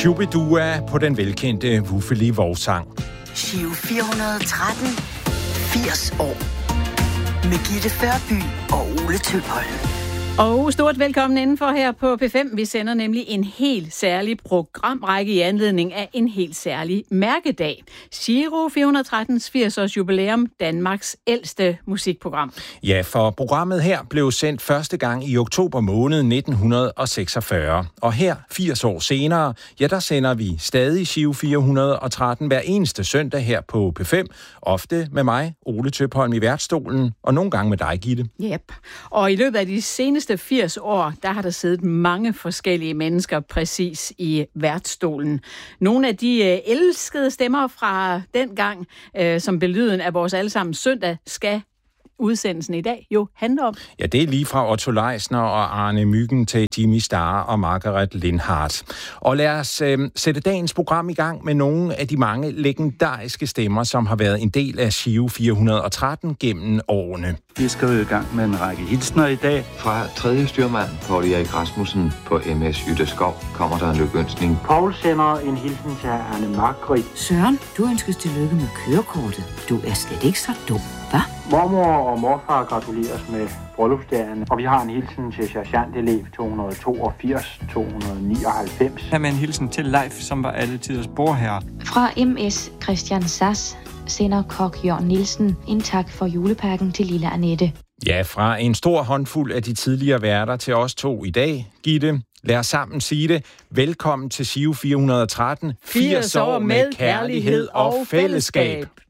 Shubidua på den velkendte Wuffeli Vovsang. Giro 413, 80 år. Med Gitte Førby og Ole Tøpholm. Og stort velkommen indenfor her på P5. Vi sender nemlig en helt særlig programrække i anledning af en helt særlig mærkedag. Giro 413's 80-års jubilæum, Danmarks ældste musikprogram. Ja, for programmet her blev sendt første gang i oktober måned 1946. Og her, 80 år senere, ja, der sender vi stadig Giro 413 hver eneste søndag her på P5. Ofte med mig, Ole Tøpholm, i værtsstolen, og nogle gange med dig, Gitte. Yep. Og i løbet af de seneste 80 år, der har der siddet mange forskellige mennesker præcis i værtsstolen. Nogle af de elskede stemmer fra den gang, som blev lyden af vores allesammens søndag, skal udsendelsen i dag jo handler om. Ja, det er lige fra Otto Leisner og Arne Myggen til Jimmy Starr og Margaret Lindhardt. Og lad os sætte dagens program i gang med nogle af de mange legendariske stemmer, som har været en del af Giro 413 gennem årene. Vi skal jo i gang med en række hilsner i dag. Fra 3. styrmand Poul Erik Rasmussen på MS Jytteskov kommer der en lykønskning. Poul sender en hilsen til Anne Margrit. Søren, du ønskes tillykke med kørekortet. Du er slet ikke så dum, hva'? Mormor og morfar gratuleres med bryllupsdagen, og vi har en hilsen til sergeantelev 282 299. Her med en hilsen til Leif, som var alle tiders bordherre. Fra MS Christian Sass sender kok Jørgen Nielsen en tak for julepakken til lille Annette. Ja, fra en stor håndfuld af de tidligere værter til os to i dag, Gitte. Lad os sammen sige det. Velkommen til Giro 413. 80 år med kærlighed og fællesskab.